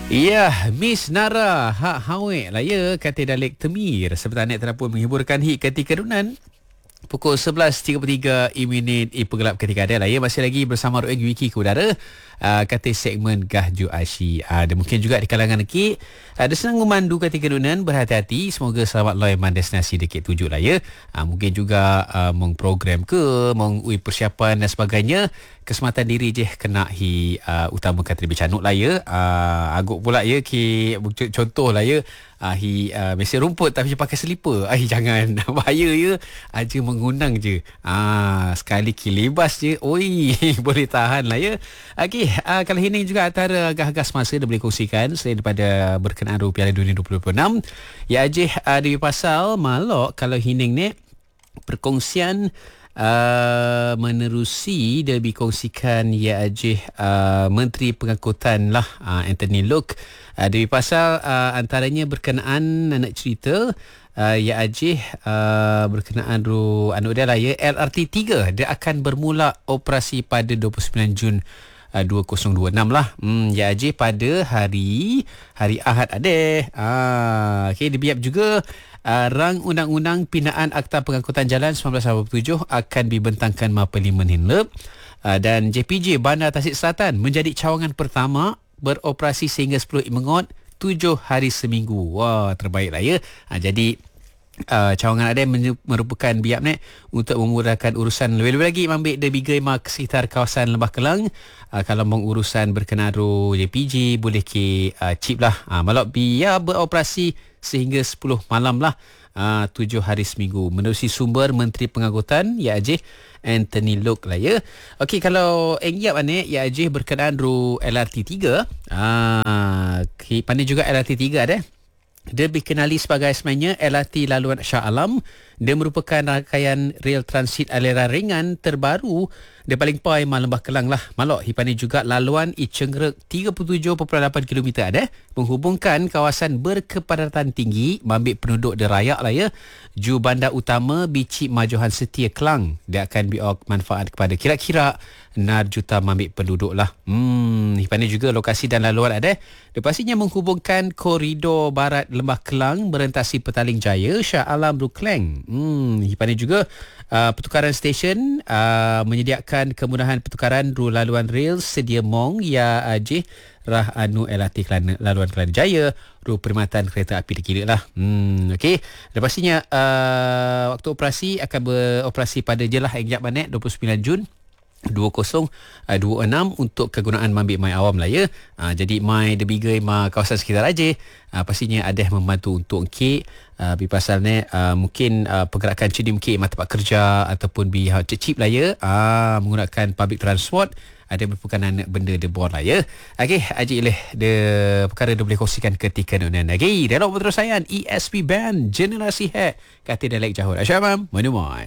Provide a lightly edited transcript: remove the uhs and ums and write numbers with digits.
Ya, Miss Nara hak hawek lah ya kata Dalek Temir. Sebentar net terapun menghiburkan hit ketika dunan. Pukul 11.33 minit pengelap ketika ada lah ya. Masih lagi bersama Roeg Wiki ke udara. Kata segmen Gahju Asyi. Dan mungkin juga di kalangan lelaki ada senang memandu ketika dunan. Berhati-hati. Semoga selamat loyman destinasi dekat tujuh lah ya. Mungkin juga mengprogram ke, mengui persiapan dan sebagainya. Keselamatan diri je kena utamakan terlebih canuk lah ya. Agak pula ya contoh lah ya. Mesin rumput tapi pakai selipar. Jangan. Bahaya ya. Aja mengundang je. Sekali kilibas je. Oi, boleh tahan lah ya. Okey, kalau ini juga antara agak-agak semasa dia boleh kongsikan selain daripada berkenaan Piala Dunia 2026. Ya Ajih di pasal malok kalau hining ni perkongsian menerusi dia dikongsikan ya Ajih Menteri Pengangkutan lah Anthony Loke dari pasal antaranya berkenaan nak cerita ya Ajih berkenaan anu dia lah ya LRT 3 dia akan bermula operasi pada 29 Jun 2026 lah. Ya Ajih pada hari Ahad ada. Okey, dibiap juga rang undang-undang pinaan Akta Pengangkutan Jalan 1987 akan dibentangkan Parlimen Hinlep. Dan JPJ Bandar Tasik Selatan menjadi cawangan pertama beroperasi sehingga 10 Mengot 7 hari seminggu. Wah, terbaik lah ya. Jadi cawangan ada merupakan biap ni untuk memudahkan urusan lebih-lebih lagi ambil the bigger mark sekitar kawasan Lembah Kelang. Kalau mengurusan berkenaan JPJ boleh ke chip lah. Malak biar beroperasi sehingga 10 malam lah. 7 hari seminggu. Menerusi sumber Menteri Pengangkutan ya Ajih Anthony Loke lah ya. Okey, kalau engiap ni ya Ajih berkenaan LRT 3. Pandai juga LRT 3 ada. Dia dikenali sebagai sebenarnya LRT Laluan Shah Alam. Dia merupakan rangkaian rel transit aliran ringan terbaru dia paling pai Lembah Kelang lah. Malok hipani juga laluan Cengrek 37.8 km ada menghubungkan kawasan berkepadatan tinggi mambik penduduk derayak lah ya. Ju bandar utama Bicik Majohan Setia Kelang. Dia akan biok manfaat kepada kira-kira 6 juta mambik penduduk lah. Hipani juga lokasi dan laluan ada. Dia pastinya menghubungkan koridor barat Lembah Kelang merentasi Petaling Jaya, Shah Alam, Klang. Hipani juga pertukaran stesen menyediakan kemudahan pertukaran laluan rel sedia mong ya Ajih rah LRT laluan Kelana Jaya perkhidmatan kereta api dikira lah. Okey, dan pastinya waktu operasi akan beroperasi pada jelah Engjak Banet 29 Jun 2026 untuk kegunaan mambik mai awam lah ya. Jadi mai the bigger kawasan sekitar aja pastinya ada membantu untuk K pasal ni mungkin pergerakan cedim K mata tempat kerja ataupun cip lah ya menggunakan public transport ada merupakan benda the bond lah ya. Okey, Haji Ilih de perkara dia boleh kongsikan ketika nunan. Okey, dialog berterusan ESP Band Generasi Hack kata Dalek Johor. Asyamam, menumai.